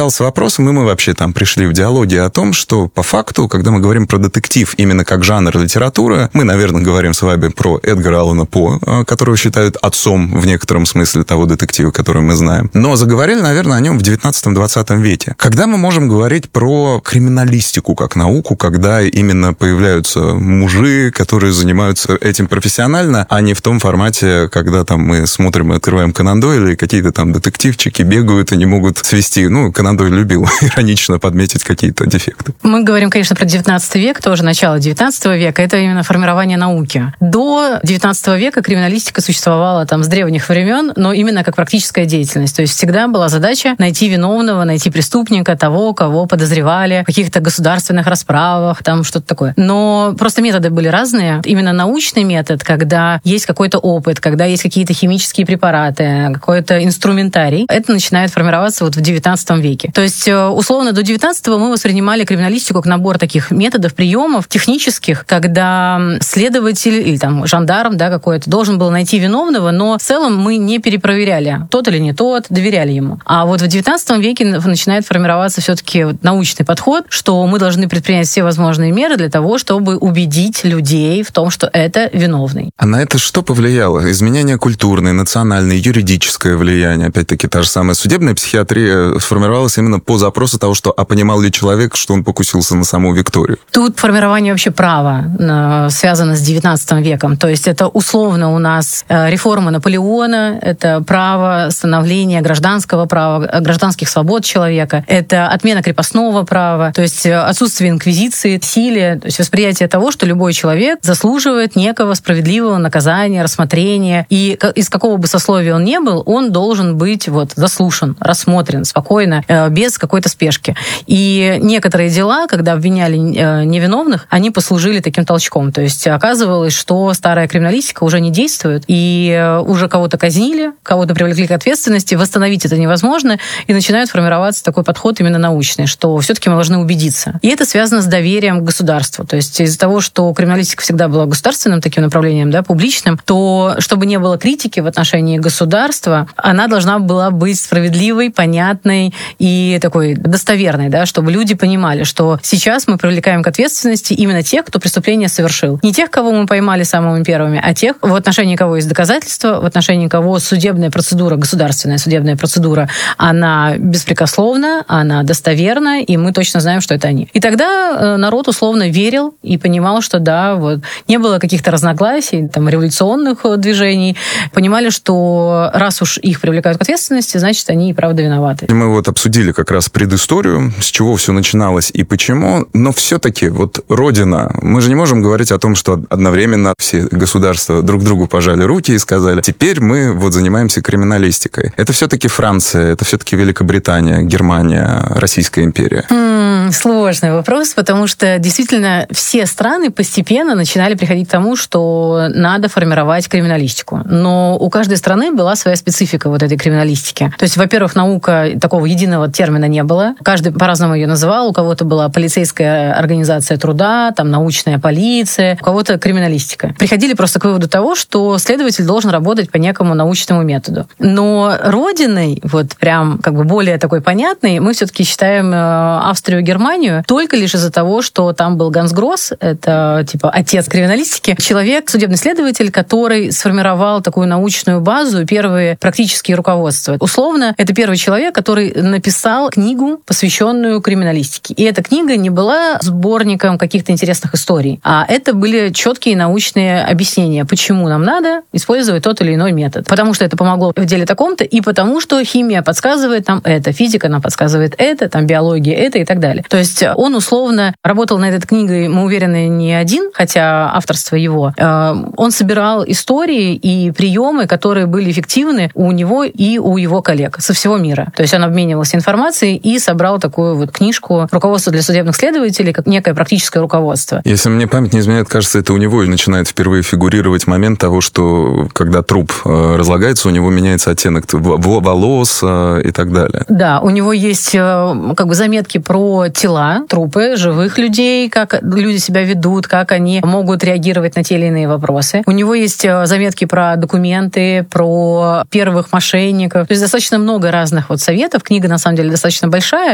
задался вопросом, и мы вообще там пришли в диалоге о том, что по факту, когда мы говорим про детектив именно как жанр литературы, мы, наверное, говорим с вами про Эдгара Аллана По, которого считают отцом в некотором смысле того детектива, который мы знаем. Но заговорили, наверное, о нем в 19-20 веке. Когда мы можем говорить про криминалистику как науку, когда именно появляются мужи, которые занимаются этим профессионально, а не в том формате, когда там мы смотрим и открываем Конан Дойля, и какие-то там детективчики бегают и не могут свести. Ну, Конан Дойль любил иронично подметить какие-то дефекты. Мы говорим, конечно, про 19 век, тоже начало 19 века. Это именно формирование науки. До 19 века криминалистика существовала там с древних времен, но именно как практическая деятельность. То есть всегда была задача найти виновного, найти преступника, того, кого подозревали в каких-то государственных расправах, там что-то такое. Но просто методы были разные. Именно научный метод, когда есть какой-то опыт, когда есть какие-то химические препараты, какой-то инструментарий, это начинает формироваться вот в 19 веке. То есть, условно, до 19-го мы воспринимали криминалистику как набор таких методов, приемов технических, когда следователь или там жандарм, да, какой-то должен был найти виновного, но в целом мы не перепроверяли, тот или не тот, доверяли ему. А вот в 19 веке начинает формироваться все-таки вот научный подход, что мы должны предпринять все возможные меры для того, чтобы убедить людей в том, что это виновный. А на это что повлияло? Изменение культурное, национальное, юридическое влияние? Опять-таки, та же самая судебная психиатрия сформировалась именно по запросу того, что понимал ли человек, что он покусился на саму Викторию? Тут формирование вообще права связано с 19 веком. То есть это условно у нас реформа Наполеона, это право становления гражданского права, гражданских свобод человека, это отмена крепостного права, то есть отсутствие инквизиции, силе, то есть восприятие того, что любой человек заслуживает некого справедливого наказания, рассмотрения, и из какого бы сословия он ни был, он должен быть вот заслушан, рассмотрен спокойно, без какой-то спешки. И некоторые дела, когда обвиняли невиновных, они послужили таким толчком. То есть оказывалось, что старая криминалистика уже не действует, и уже кого-то казнили, кого-то привлекли к ответственности, восстановить это невозможно, и начинает формироваться такой подход именно научный, что все-таки мы должны убедиться. И это связано с доверием к государству. То есть из-за того, что криминалистика всегда была государственным таким направлением, да, публичным, то чтобы не было критики в отношении государства, она должна была быть справедливой, понятной и такой достоверной, да, чтобы люди понимали, что сейчас мы привлекаем к ответственности именно тех, кто преступление совершил. Не тех, кого мы поймали самыми первыми, а тех, в отношении кого есть доказательства, в отношении кого судебная процедура, государственная судебная процедура, она беспрекословна, она достоверна, и мы точно знаем, что это они. И тогда народ условно верил и понимал, что да, вот не было каких-то разногласий, там, революционных движений, понимали, что раз уж их привлекают к ответственности, значит, они и правда виноваты. Мы вот обсудили как раз предысторию, с чего все начиналось и почему, но все-таки вот Родина, мы же не можем говорить о том, что одновременно все государства друг другу пожали руки и сказали, теперь мы вот занимаемся криминалистикой. Это все-таки Франция, это все-таки Великобритания, Германия, Российская империя. Сложный вопрос, потому что действительно все страны постепенно начинали приходить к тому, что надо формировать криминалистику. Но у каждой страны была своя специфика вот этой криминалистики. То есть, во-первых, наука, такого единого термина не было. Каждый по-разному ее называл. У кого-то была полицейская организация труда, там научная полиция, у кого-то криминалистика. Приходили просто к выводу того, что следователь должен работать по некому научному методу. Но родиной, вот прям как бы более такой понятной, мы все-таки считаем Австрию и Германию только лишь из-за того, что там был Ганс Гросс, это типа отец криминалистики, человек, судебный следователь, который сформировал такую научную базу, первые практические руководства. Условно, это первый человек, который написал книгу, посвященную криминалистике. И эта книга не была сборником каких-то интересных историй, а это были четкие научные объяснения, почему нам надо использовать тот или иной метод. Потому что это помогло в деле таком-то, и потому что химия подсказывает нам это, физика нам подсказывает это, там биология это и так далее. То есть он условно работал над этой книгой, мы уверены, не один, хотя авторство его. Он собирал истории и приемы, которые были эффективны у него и у его коллег со всего мира. То есть он обменивался информацией и собрал такую вот книжку «Руководство для судебных следователей», как некое практическое руководство. Если мне память не изменяет, кажется, это у него и начинает впервые фигурировать момент того, что когда труп разлагается, у него меняется оттенок волос и так далее. Да, у него есть как бы заметки про тела, трупы живых людей, как люди себя ведут, как они могут реагировать на те или иные вопросы. У него есть заметки про документы, про первых мошенников. То есть достаточно много разных вот советов. Книга, на самом деле, достаточно большая.